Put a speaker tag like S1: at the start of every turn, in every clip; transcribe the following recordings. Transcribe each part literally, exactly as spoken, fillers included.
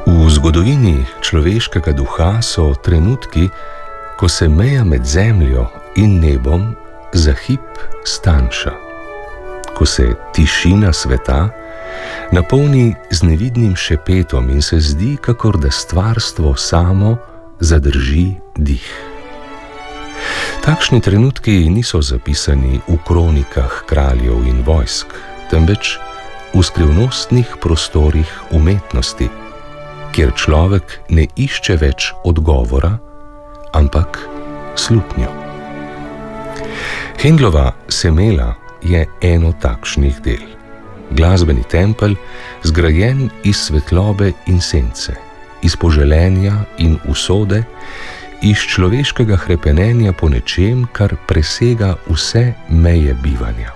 S1: V zgodovini človeškega duha so trenutki, ko se meja med zemljo in nebom za hip stanjša, ko se tišina sveta napolni z nevidnim šepetom in se zdi, kakor da stvarstvo samo zadrži dih. Takšni trenutki niso zapisani v kronikah kraljev in vojsk, temveč v skrivnostnih prostorih umetnosti, kjer človek ne išče več odgovora, ampak slutnjo. Händlova Semela je eno takšnih del. Glasbeni tempelj, zgrajen iz svetlobe in sence, iz poželenja in usode, iz človeškega hrepenenja po nečem, kar presega vse meje bivanja.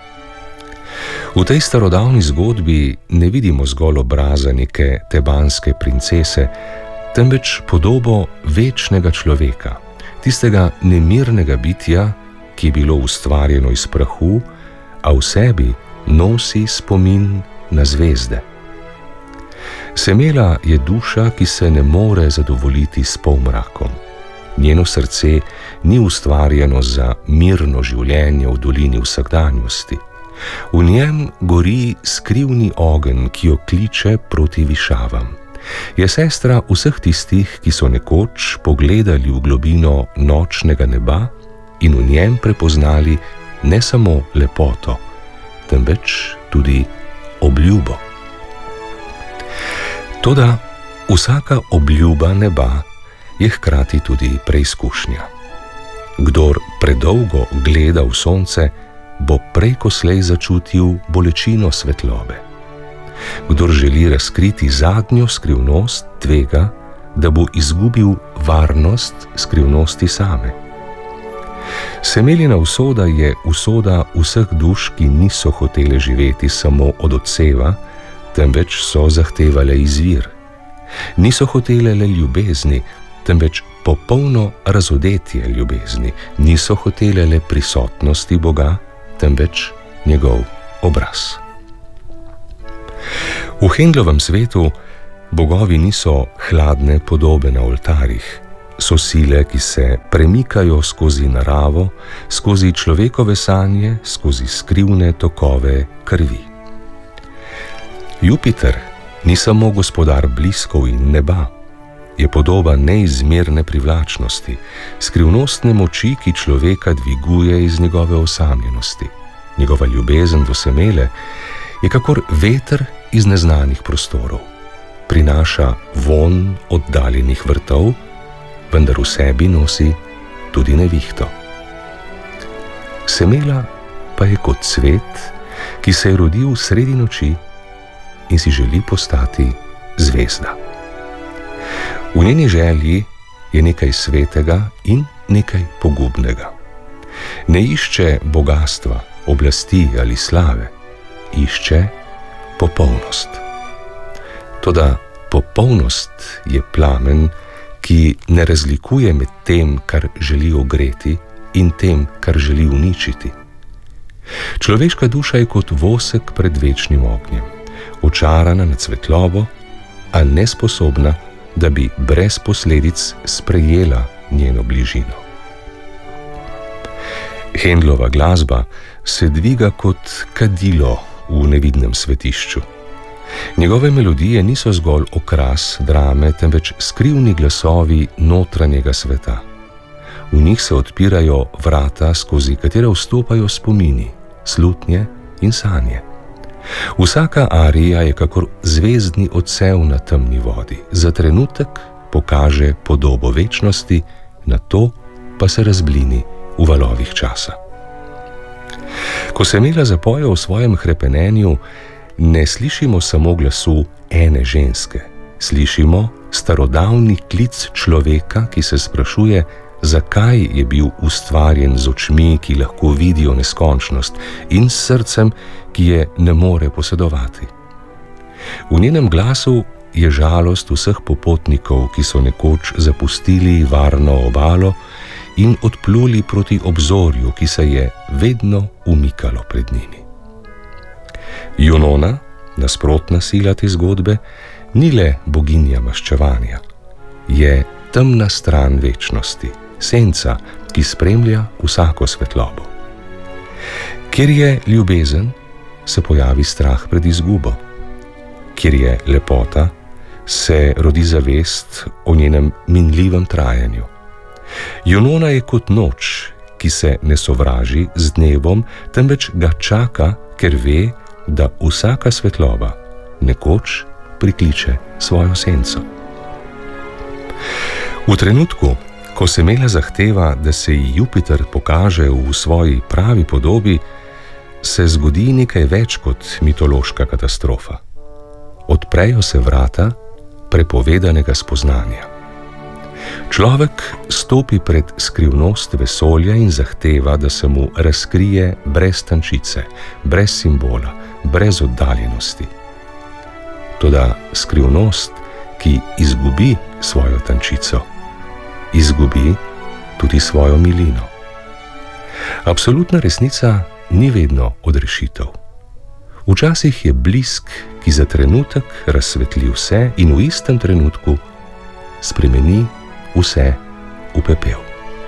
S1: V tej starodavni zgodbi ne vidimo zgolj obraza neke tebanske princese, temveč podobo večnega človeka, tistega nemirnega bitja, ki je bilo ustvarjeno iz prahu, a v sebi nosi spomin na zvezde. Semela je duša, ki se ne more zadovoljiti s polmrakom. Njeno srce ni ustvarjeno za mirno življenje v dolini vsakdanjosti. V njem gori skrivni ogenj, ki jo kliče proti višavam. Je sestra vseh tistih, ki so nekoč pogledali v globino nočnega neba in v njem prepoznali ne samo lepoto, temveč tudi obljubo. Toda vsaka obljuba neba je hkrati tudi preizkušnja. Kdor predolgo gleda v sonce, bo prej ko slej začutil bolečino svetlobe. Kdor želi razkriti zadnjo skrivnost, tvega, da bo izgubil varnost skrivnosti same. Semelina usoda je usoda vseh duš, ki niso hotele živeti samo od odseva, temveč so zahtevale izvir. Niso hotele le ljubezni, temveč popolno razodetje ljubezni. Niso hotele le prisotnosti Boga, temveč njegov obraz. V Händlovem svetu bogovi niso hladne podobe na oltarjih, so sile, ki se premikajo skozi naravo, skozi človekove sanje, skozi skrivne tokove krvi. Jupiter ni samo gospodar bliskov in neba, je podoba neizmerne privlačnosti, skrivnostne moči, ki človeka dviguje iz njegove osamljenosti. Njegova ljubezen do Semele je kakor veter iz neznanih prostorov. Prinaša vonj oddaljenih vrtov, vendar v sebi nosi tudi nevihto. Semela pa je kot cvet, ki se je rodil sredi noči in si želi postati zvezda. V njeni želji je nekaj svetega in nekaj pogubnega. Ne išče bogastva, oblasti ali slave, išče popolnost. Toda popolnost je plamen, ki ne razlikuje med tem, kar želi ogreti, in tem, kar želi uničiti. Človeška duša je kot vosek pred večnim ognjem, očarana nad svetlobo, a nesposobna, da bi brez posledic sprejela njeno bližino. Händlova glasba se dviga kot kadilo v nevidnem svetišču. Njegove melodije niso zgolj okras drame, temveč skrivni glasovi notranjega sveta. V njih se odpirajo vrata, skozi katera vstopajo spomini, slutnje in sanje. Vsaka arija je kakor zvezdni odsev na temni vodi. Za trenutek pokaže podobo večnosti, nato pa se razblini v valovih časa. Ko Semela zapoje v svojem hrepenenju, ne slišimo samo glasu ene ženske, slišimo starodavni klic človeka, ki se sprašuje, zakaj je bil ustvarjen z očmi, ki lahko vidijo neskončnost, in s srcem, ki je ne more posedovati. V njenem glasu je žalost vseh popotnikov, ki so nekoč zapustili varno obalo in odpluli proti obzorju, ki se je vedno umikalo pred njimi. Junona, nasprotna sila te zgodbe, ni le boginja maščevanja, je temna stran večnosti, senca, ki spremlja vsako svetlobo. Kjer je ljubezen, se pojavi strah pred izgubo. Kjer je lepota, se rodi zavest o njenem minljivem trajanju. Junona je kot noč, ki se ne sovraži z dnevom, temveč ga čaka, ker ve, da vsaka svetloba nekoč prikliče svojo senco. V trenutku, ko Semela zahteva, da se ji Jupiter pokaže v svoji pravi podobi, se zgodi nekaj več kot mitološka katastrofa. Odprejo se vrata prepovedanega spoznanja. Človek stopi pred skrivnost vesolja in zahteva, da se mu razkrije brez tančice, brez simbola, brez oddaljenosti. Toda skrivnost, ki izgubi svojo tančico, izgubi tudi svojo milino. Absolutna resnica ni vedno odrešitev. Včasih je blisk, ki za trenutek razsvetli vse in v istem trenutku spremeni vse v pepel.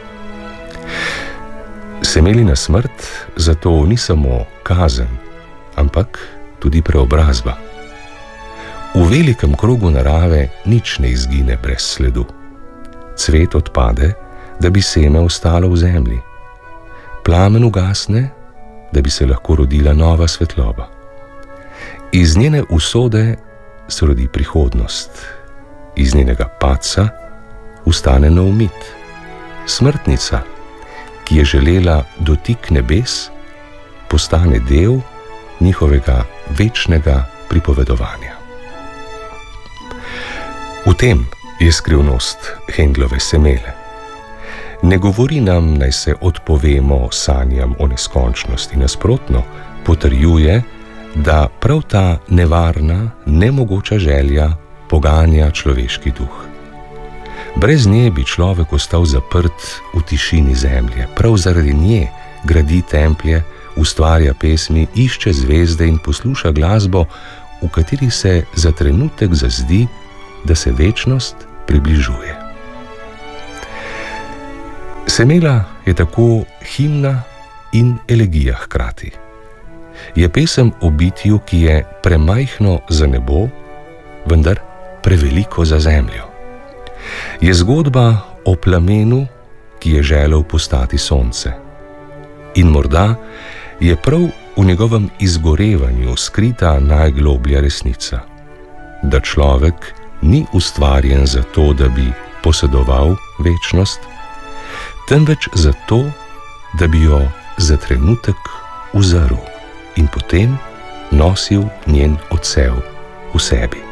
S1: Semelina smrt zato ni samo kazen, ampak tudi preobrazba. V velikem krogu narave nič ne izgine brez sledu. Cvet odpade, da bi seme ostalo v zemlji. Plamen ugasne, da bi se lahko rodila nova svetloba. Iz njene usode se rodi prihodnost. Iz njenega padca ustane nov mit. Smrtnica, ki je želela dotik nebes, postane del njihovega večnega pripovedovanja. V tem je skrivnost Haendlove Semele. Ne govori nam, naj se odpovemo sanjam o neskončnosti, nasprotno, potrjuje, da prav ta nevarna, nemogoča želja poganja človeški duh. Brez nje bi človek ostal zaprt v tišini zemlje, prav zaradi nje gradi templje, ustvarja pesmi, išče zvezde in posluša glasbo, v kateri se za trenutek zazdi, da se večnost približuje. Semela je tako himna in elegija hkrati. Je pesem o bitju, ki je premajhno za nebo, vendar preveliko za zemljo. Je zgodba o plamenu, ki je želel postati sonce. In morda je prav v njegovem izgorevanju skrita najgloblja resnica, da človek ni ustvarjen zato, da bi posedoval večnost, temveč zato, da bi jo za trenutek uzrl in potem nosil njen odsev v sebi.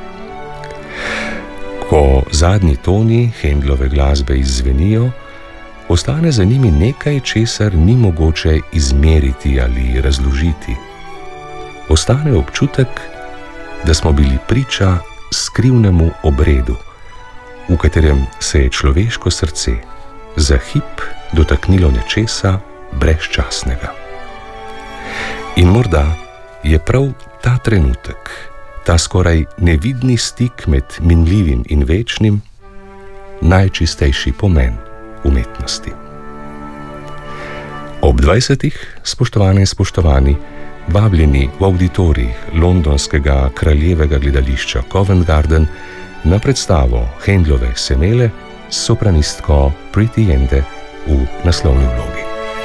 S1: Ko zadnji toni Haendlove glasbe izzvenijo, ostane za njimi nekaj, česar ni mogoče izmeriti ali razložiti. Ostane občutek, da smo bili priča skrivnemu obredu, v katerem se je človeško srce za hip dotaknilo nečesa brezčasnega. In morda je prav ta trenutek, ta skoraj nevidni stik med minljivim in večnim, najčistejši pomen umetnosti. Ob dvajsetih, spoštovane in spoštovani, vabljeni v avditorij londonskega kraljevega gledališča Covent Garden na predstavo Haendlove Semele s sopranistko Priti Jende v naslovni vlogi.